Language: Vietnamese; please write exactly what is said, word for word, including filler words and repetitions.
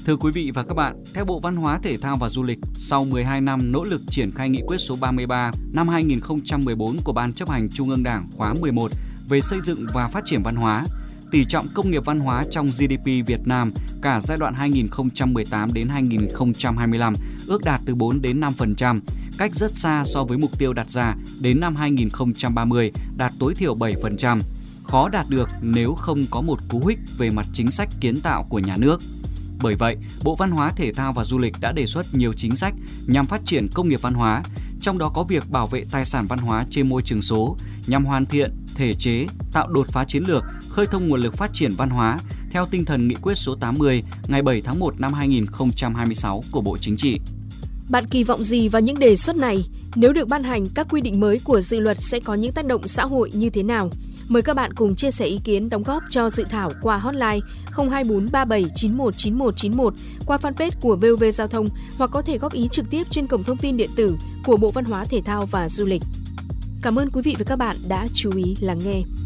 Thưa quý vị và các bạn, theo Bộ Văn hóa, Thể thao và Du lịch, sau mười hai năm nỗ lực triển khai nghị quyết số ba mươi ba năm hai nghìn không trăm mười bốn của Ban Chấp hành Trung ương Đảng khóa mười một về xây dựng và phát triển văn hóa, tỷ trọng công nghiệp văn hóa trong giê đê pê Việt Nam cả giai đoạn hai nghìn không trăm mười tám đến hai nghìn không trăm hai mươi lăm ước đạt từ bốn đến năm phần trăm, cách rất xa so với mục tiêu đặt ra đến năm hai nghìn không trăm ba mươi đạt tối thiểu bảy phần trăm. Khó đạt được nếu không có một cú hích về mặt chính sách kiến tạo của nhà nước. Bởi vậy, Bộ Văn hóa, Thể thao và Du lịch đã đề xuất nhiều chính sách nhằm phát triển công nghiệp văn hóa, trong đó có việc bảo vệ tài sản văn hóa trên môi trường số, nhằm hoàn thiện, thể chế, tạo đột phá chiến lược, khơi thông nguồn lực phát triển văn hóa theo tinh thần nghị quyết số tám mươi ngày bảy tháng một năm hai nghìn không trăm hai mươi sáu của Bộ Chính trị. Bạn kỳ vọng gì vào những đề xuất này? Nếu được ban hành, các quy định mới của dự luật sẽ có những tác động xã hội như thế nào? Mời các bạn cùng chia sẻ ý kiến đóng góp cho dự thảo qua hotline không hai bốn ba bảy chín một chín một chín một, qua fanpage của vê o vê Giao thông hoặc có thể góp ý trực tiếp trên cổng thông tin điện tử của Bộ Văn hóa, Thể thao và Du lịch. Cảm ơn quý vị và các bạn đã chú ý lắng nghe.